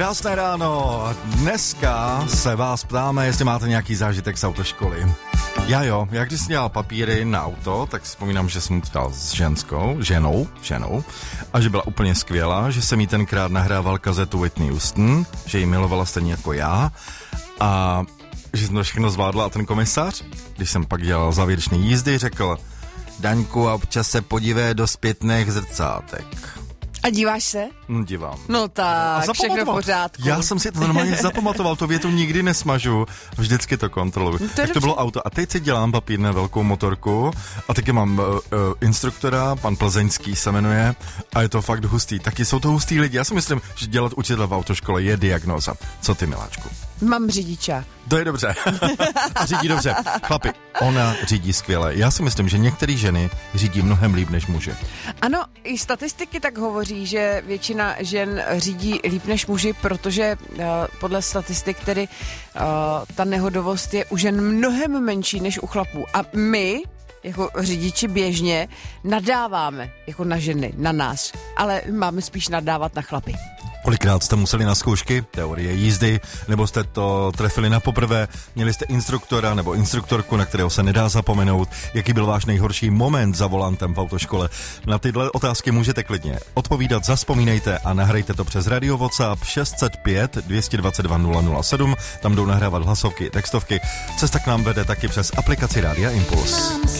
krásné ráno. Dneska se vás ptáme, jestli máte nějaký zážitek z autoškoly. Já když jsem dělal papíry na auto, tak vzpomínám, že jsem to dal s ženou a že byla úplně skvělá, že jsem jí tenkrát nahrával kazetu Whitney Houston, že ji milovala stejně jako já a že jsem to všechno zvládla a ten komisař, když jsem pak dělal závěrečné jízdy, řekl: Daňku, a občas se podívej do zpětných zrcátek. A díváš se? Dívám. No tak, všechno v pořádku. Já jsem si to normálně zapamatoval, tu větu nikdy nesmažu, vždycky to kontroluji. Tak to bylo auto. A teď si dělám papír na velkou motorku a taky mám instruktora, pan Plzeňský se jmenuje, a je to fakt hustý. Taky jsou to hustý lidi. Já si myslím, že dělat učitele v autoškole je diagnóza. Co ty, miláčku? Mám řidičák. To je dobře. A řídí dobře. Chlapi, ona řídí skvěle. Já si myslím, že některé ženy řídí mnohem líp než muži. Ano, i statistiky tak hovoří, že většina žen řídí líp než muži, protože podle statistik tedy ta nehodovost je u žen mnohem menší než u chlapů. A my, jako řidiči, běžně nadáváme jako na ženy, na nás, ale máme spíš nadávat na chlapy. Kolikrát jste museli na zkoušky, teorie jízdy, nebo jste to trefili na poprvé, měli jste instruktora nebo instruktorku, na kterého se nedá zapomenout, jaký byl váš nejhorší moment za volantem v autoškole. Na tyhle otázky můžete klidně odpovídat, zazpomínejte a nahrajte to přes Radio WhatsApp 605 222 007, tam jdou nahrávat hlasovky, textovky. Cesta k nám vede taky přes aplikaci Rádia Impuls.